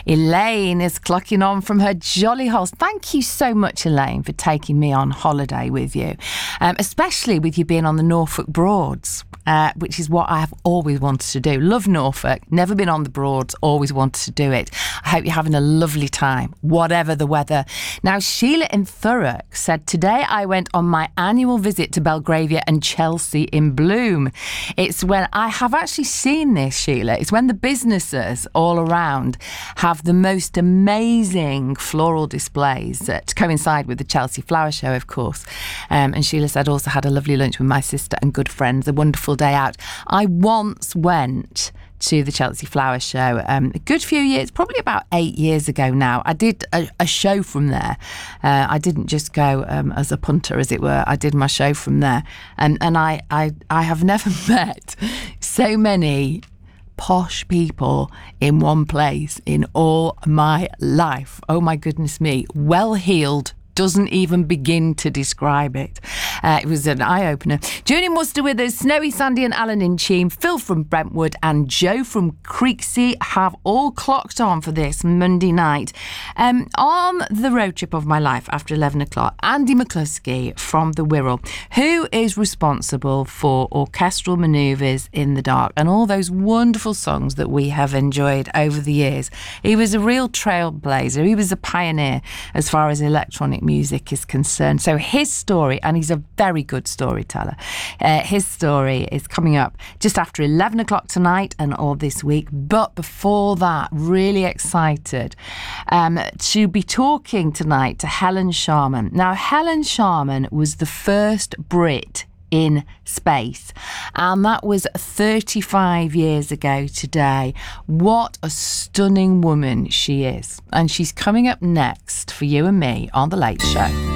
Elaine is clocking on from her jolly holes. Thank you so much, Elaine, for taking me on holiday with you, especially with you being on the Norfolk Broads, which is what I have always wanted to do. Love Norfolk, never been on the Broads, always wanted to do it. I hope you're having a lovely time, whatever the weather. Now, Sheila in Thurrock said, today I went on my annual visit to Belgravia and Chelsea in bloom. It's when I have actually seen this, Sheila. It's when the businesses all around have the most amazing floral displays to coincide with the Chelsea Flower Show, of course. And Sheila said, also had a lovely lunch with my sister and good friends, a wonderful day out. I once went to the Chelsea Flower Show a good few years, probably about 8 years ago now. I did a show from there. I didn't just go as a punter, as it were. I did my show from there. And I have never met so many posh people in one place in all my life. Oh my goodness me. Well-heeled doesn't even begin to describe it. It was an eye-opener. Juni Muster with us, Snowy, Sandy and Alan in Cheam, Phil from Brentwood and Joe from Creeksea have all clocked on for this Monday night. On the road trip of my life after 11 o'clock, Andy McCluskey from the Wirral, who is responsible for orchestral manoeuvres in the dark and all those wonderful songs that we have enjoyed over the years. He was a real trailblazer. He was a pioneer as far as electronic music is concerned. So his story, and he's a very good storyteller, his story is coming up just after 11 o'clock tonight and all this week. But before that, really excited to be talking tonight to Helen Sharman. Now, Helen Sharman was the first Brit in space, and that was 35 years ago today. What a stunning woman she is, and she's coming up next for you and me on The Late Show.